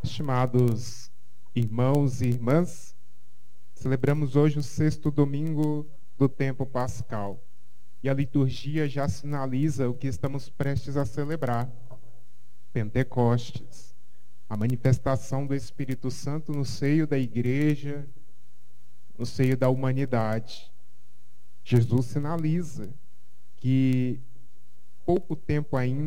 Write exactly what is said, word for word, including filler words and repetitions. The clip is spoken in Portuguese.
Estimados irmãos e irmãs, celebramos hoje o sexto domingo do tempo pascal e a liturgia já sinaliza o que estamos prestes a celebrar: Pentecostes, a manifestação do Espírito Santo no seio da igreja, no seio da humanidade. Jesus sinaliza que pouco tempo ainda